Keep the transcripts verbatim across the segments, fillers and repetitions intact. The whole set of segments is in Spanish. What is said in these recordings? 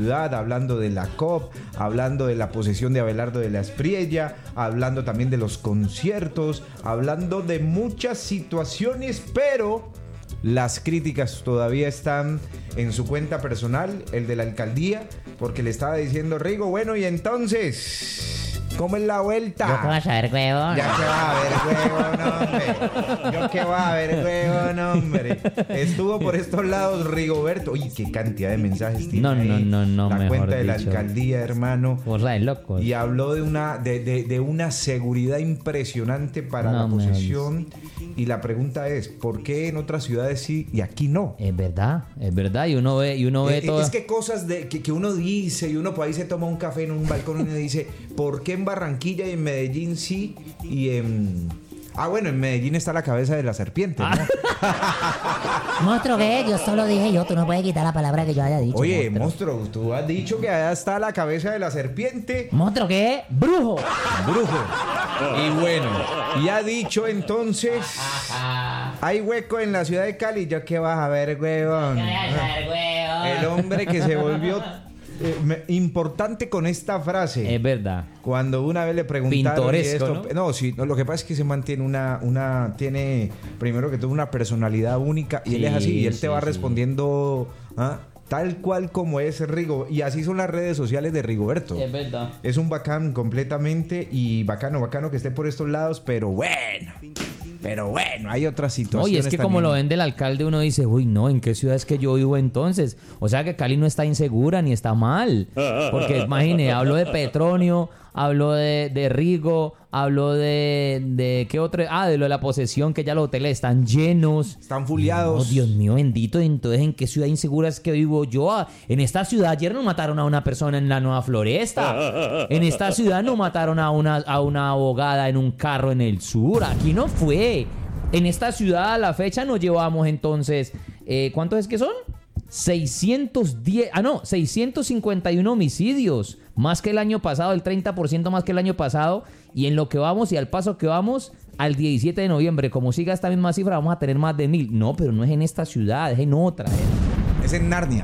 ciudad, hablando de la C O P, hablando de la posesión de Abelardo de la Espriella, hablando también de los conciertos, hablando de muchas situaciones, pero las críticas todavía están en su cuenta personal, el de la alcaldía, porque le estaba diciendo Rigo, bueno, y entonces, ¿cómo es la vuelta? Yo qué vas a ver, huevón. Ya que va a ver, huevón, hombre. Yo que va a ver, huevón, hombre. Estuvo por estos lados Rigoberto. Oye, qué cantidad de mensajes tiene No, no, ahí. no, no, La mejor cuenta de la dicho. alcaldía, hermano. Cosa de locos. Y habló de una, de, de, de una seguridad impresionante para No, la me posesión. Y la pregunta es, ¿por qué en otras ciudades sí y aquí no? Es verdad, es verdad. Y uno ve, y uno ve Eh, todo. Es que cosas de, que, que uno dice y uno por ahí se toma un café en un balcón y uno dice, ¿por qué en Barranquilla y en Medellín sí? Y en... Ah, bueno, en Medellín está la cabeza de la serpiente, ¿no? Monstruo, ¿qué? Yo solo dije yo, tú no puedes quitar la palabra que yo haya dicho. Oye, monstruo. monstruo, tú has dicho que allá está la cabeza de la serpiente. Monstruo, ¿qué? Brujo. Brujo. Y bueno, y ha dicho entonces, hay hueco en la ciudad de Cali. ¿Yo qué vas a ver, huevón? El hombre que se volvió eh, me- importante con esta frase. Es verdad. Cuando una vez le preguntaron Pintoresco, y esto, ¿no? no, sí, no, lo que pasa es que se mantiene una, una, tiene primero que todo una personalidad única y él Sí, es así y él sí, te va sí. respondiendo ¿ah? tal cual como es Rigo y así son las redes sociales de Rigoberto. Es verdad. Es un bacán completamente y bacano, bacano que esté por estos lados, pero bueno, pero bueno, hay otras No, situaciones. y es que como también. lo vende el alcalde, uno dice, uy, no, ¿en qué ciudad es que yo vivo entonces? O sea que Cali no está insegura ni está mal. Porque imagine, hablo de Petronio, hablo de, de Rigo, hablo de, de ¿qué otro? Ah, de lo de la posesión, que ya los hoteles están llenos. Están fuleados. Oh, Dios mío, bendito. Entonces, ¿en qué ciudad insegura es que vivo yo? Ah, en esta ciudad ayer no mataron a una persona en la Nueva Floresta. En esta ciudad no mataron a una, a una abogada en un carro en el sur. Aquí no fue. En esta ciudad a la fecha nos llevamos entonces... Eh, ¿Cuántos es que son? seiscientos diez... Ah, no, seiscientos cincuenta y uno homicidios. Más que el año pasado, el treinta por ciento más que el año pasado. Y en lo que vamos y al paso que vamos, al diecisiete de noviembre, como siga esta misma cifra, vamos a tener más de mil. No, pero no es en esta ciudad, es en otra. ¿eh? Es en Narnia.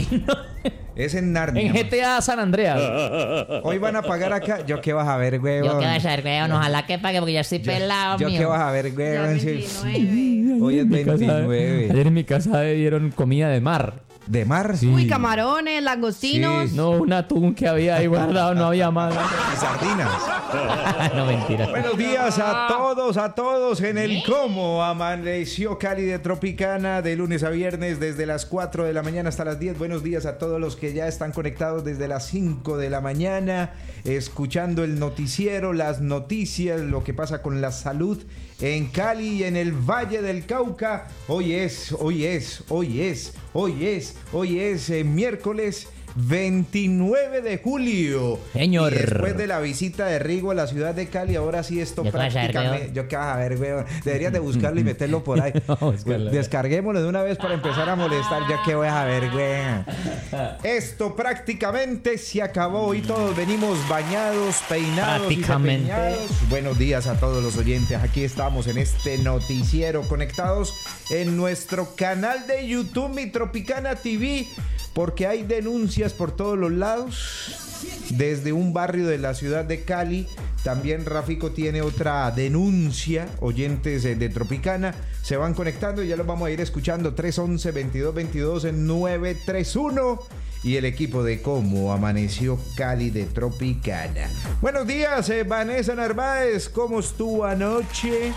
Es en Narnia. En G T A San Andreas. Hoy van a pagar acá. ¿Yo qué vas a ver, huevón? Yo qué vas a ver, weón. Ojalá que pague porque yo estoy pelado, ¿Yo mío. qué vas a ver, Ya huevón? Sí. veintinueve. Hoy es Mi casa- veintinueve. ayer en mi casa dieron comida de mar. ¿De mar? Sí. Uy, camarones, langostinos. Sí. No, un atún que había ahí guardado, no había más. Y sardinas. No, mentira. Buenos días a todos, a todos en el Cómo Amaneció Cali de Tropicana de lunes a viernes desde las cuatro de la mañana hasta las diez. Buenos días a todos los que ya están conectados desde las cinco de la mañana escuchando el noticiero, las noticias, lo que pasa con la salud en Cali y en el Valle del Cauca. Hoy es, hoy es, hoy es, hoy es, hoy es eh, miércoles veintinueve de julio. Señor. Y después de la visita de Rigo a la ciudad de Cali, ahora sí esto ¿Yo qué vas a ver, prácticamente... weón? Yo qué vas a ver, weón. Deberías de buscarlo y meterlo por ahí. No, búscalo. Descarguémoslo de una vez para empezar a molestar. Yo qué voy a ver, weón. Esto prácticamente se acabó y todos venimos bañados, peinados y Prácticamente. peinados. Buenos días a todos los oyentes. Aquí estamos en este noticiero conectados en nuestro canal de YouTube, Mi Tropicana T V, porque hay denuncias por todos los lados. Desde un barrio de la ciudad de Cali, también Rafico tiene otra denuncia. Oyentes de, de Tropicana se van conectando y ya los vamos a ir escuchando. tres once, veintidós veintidós en nueve tres uno. Y el equipo de Cómo Amaneció Cali de Tropicana. Buenos días, eh, Vanessa Narváez. ¿Cómo estuvo anoche?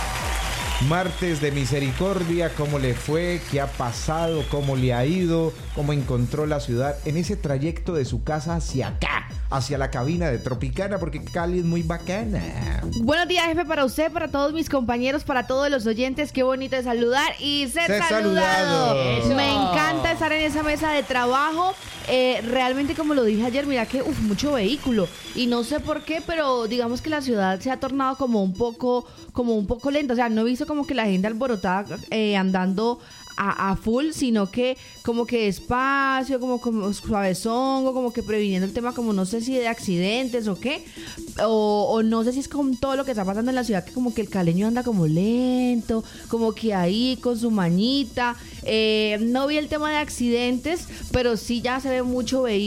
Martes de Misericordia, ¿cómo le fue? ¿Qué ha pasado? ¿Cómo le ha ido? ¿Cómo encontró la ciudad en ese trayecto de su casa hacia acá, hacia la cabina de Tropicana? Porque Cali es muy bacana. Buenos días, jefe, para usted, para todos mis compañeros, para todos los oyentes. Qué bonito es saludar y ser, Ser saludado. saludado. Eso. Me encanta estar en esa mesa de trabajo. Eh, realmente, como lo dije ayer, mira que uf, mucho vehículo. Y no sé por qué, pero digamos que la ciudad se ha tornado como un poco, como un poco lenta. O sea, no he visto como que la gente alborotada eh, andando a, a full, sino que como que despacio, como, como suavezongo, como que previniendo el tema, como no sé si de accidentes o qué, o, o no sé si es con todo lo que está pasando en la ciudad, que como que el caleño anda como lento, como que ahí con su mañita. Eh, no vi el tema de accidentes, pero sí ya se ve mucho vehículo